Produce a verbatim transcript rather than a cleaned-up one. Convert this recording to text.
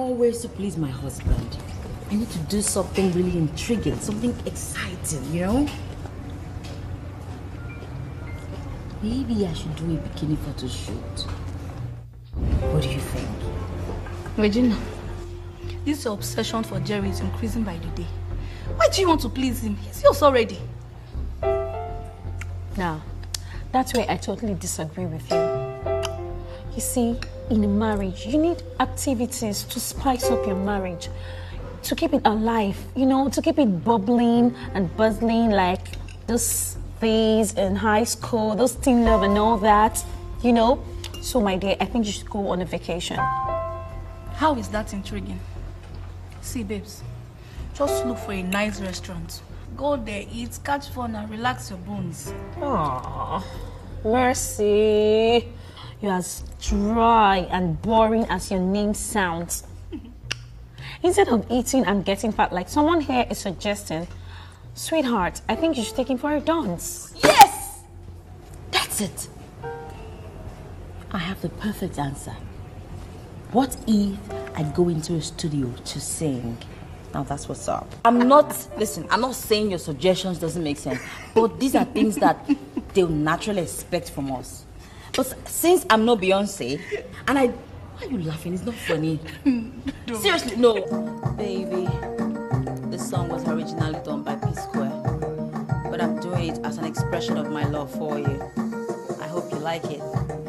always to please my husband, I need to do something really intriguing, something exciting, you know? Maybe I should do a bikini photo shoot. What do you think? Regina, this obsession for Jerry is increasing by the day. Why do you want to please him? He's yours already. Now, that's where I totally disagree with you. You see, in a marriage, you need activities to spice up your marriage, to keep it alive, you know, to keep it bubbling and buzzing like those days in high school, those teen love and all that, you know. So, my dear, I think you should go on a vacation. How is that intriguing? See, babes, just look for a nice restaurant. Go there, eat, catch fun, and relax your bones. Aww, Mercy. You're as dry and boring as your name sounds. Instead of eating and getting fat like someone here is suggesting, sweetheart, I think you should take him for a dance. Yes! That's it. I have the perfect answer. What if I go into a studio to sing? Now that's what's up. I'm not, listen, I'm not saying your suggestions doesn't make sense, but these are things that they'll naturally expect from us. But since I'm not Beyonce, and I, why are you laughing? It's not funny. Seriously, no. Baby, this song was originally done by P Square, but I'm doing it as an expression of my love for you. I hope you like it.